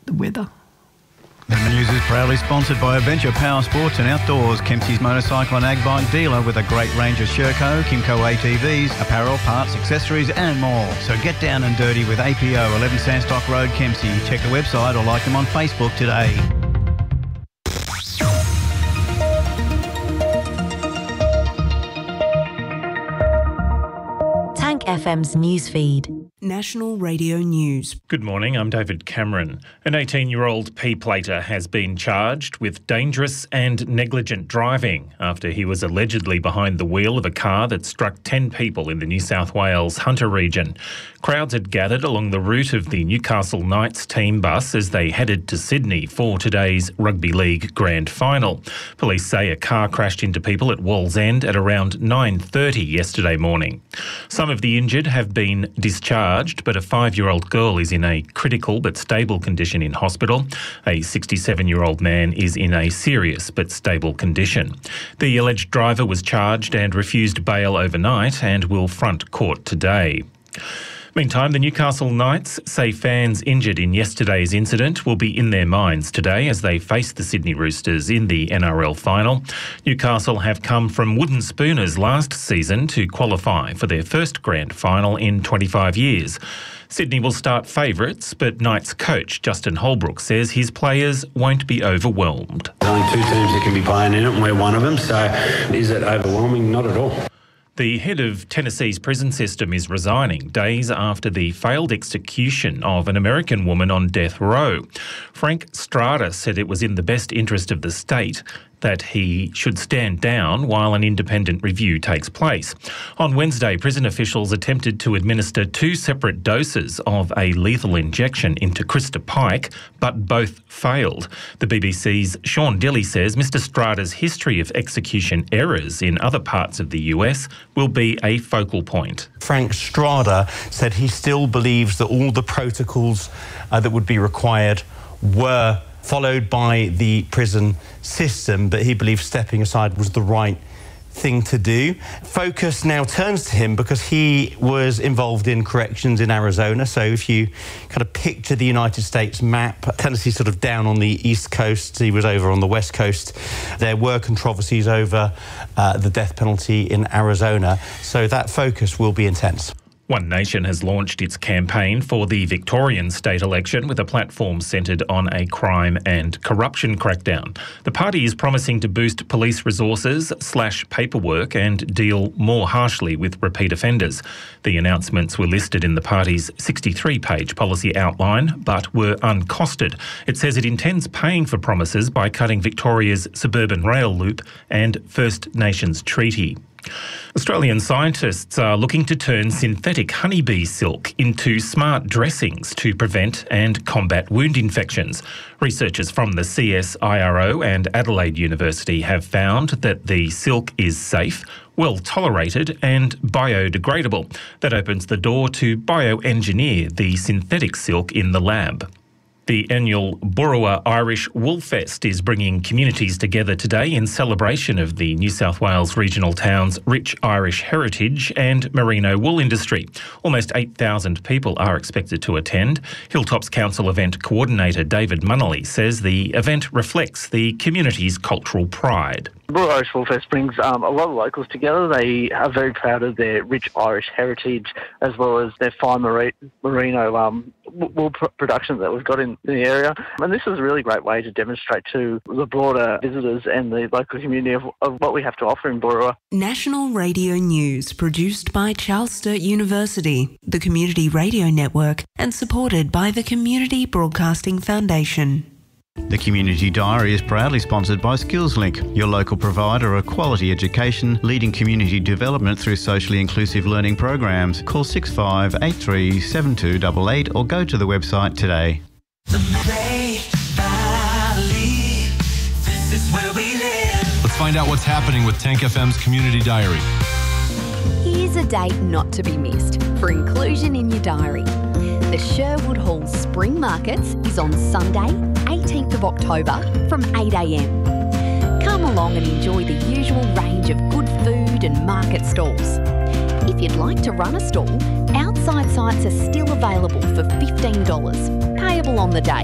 the weather. The news is proudly sponsored by Adventure Power Sports and Outdoors, Kempsey's motorcycle and ag bike dealer with a great range of Sherco, Kimco ATVs, apparel, parts, accessories and more. So get down and dirty with APO, 11 Sandstock Road, Kempsey. Check the website or like them on Facebook today. Tank FM's newsfeed. National Radio News. Good morning, I'm David Cameron. An 18-year-old P-plater has been charged with dangerous and negligent driving after he was allegedly behind the wheel of a car that struck 10 people in the New South Wales Hunter region. Crowds had gathered along the route of the Newcastle Knights team bus as they headed to Sydney for today's Rugby League Grand Final. Police say a car crashed into people at Wallsend at around 9:30 yesterday morning. Some of the injured have been discharged, but a 5-year-old girl is in a critical but stable condition in hospital. A 67-year-old man is in a serious but stable condition. The alleged driver was charged and refused bail overnight and will front court today. Meantime, the Newcastle Knights say fans injured in yesterday's incident will be in their minds today as they face the Sydney Roosters in the NRL final. Newcastle have come from wooden spooners last season to qualify for their first grand final in 25 years. Sydney will start favourites, but Knights coach Justin Holbrook says his players won't be overwhelmed. There's only 2 teams that can be playing in it and we're one of them, so is it overwhelming? Not at all. The head of Tennessee's prison system is resigning days after the failed execution of an American woman on death row. Frank Strada said it was in the best interest of the state that he should stand down while an independent review takes place. On Wednesday, prison officials attempted to administer 2 separate doses of a lethal injection into Krista Pike, but both failed. The BBC's Sean Dilley says Mr Strada's history of execution errors in other parts of the US will be a focal point. Frank Strada said he still believes that all the protocols that would be required were followed by the prison system, but he believes stepping aside was the right thing to do. Focus now turns to him because he was involved in corrections in Arizona. So if you kind of picture the United States map, Tennessee's sort of down on the East Coast, he was over on the West Coast. There were controversies over the death penalty in Arizona, so that focus will be intense. One Nation has launched its campaign for the Victorian state election with a platform centred on a crime and corruption crackdown. The party is promising to boost police resources, slash paperwork and deal more harshly with repeat offenders. The announcements were listed in the party's 63-page policy outline but were uncosted. It says it intends paying for promises by cutting Victoria's suburban rail loop and First Nations treaty. Australian scientists are looking to turn synthetic honeybee silk into smart dressings to prevent and combat wound infections. Researchers from the CSIRO and Adelaide University have found that the silk is safe, well tolerated and biodegradable. That opens the door to bioengineer the synthetic silk in the lab. The annual Boorowa Irish Wool Fest is bringing communities together today in celebration of the New South Wales regional town's rich Irish heritage and merino wool industry. Almost 8,000 people are expected to attend. Hilltops Council event coordinator David Munnelly says the event reflects the community's cultural pride. The Boorowa Irish Wool Fest brings a lot of locals together. They are very proud of their rich Irish heritage as well as their fine merino wool production that we've got in the area. And this is a really great way to demonstrate to the broader visitors and the local community of what we have to offer in Boorowa. National Radio News, produced by Charles Sturt University, the Community Radio Network, and supported by the Community Broadcasting Foundation. The Community Diary is proudly sponsored by SkillsLink, your local provider of quality education, leading community development through socially inclusive learning programs. Call 6583 7288 or go to the website today. The Bay Valley, this is where we live. Let's find out what's happening with Tank FM's Community Diary. Here's a date not to be missed for inclusion in your diary. The Sherwood Hall Spring Markets is on Sunday, 18th of October from 8 a.m. Come along and enjoy the usual range of good food and market stalls. If you'd like to run a stall, outside sites are still available for $15, payable on the day.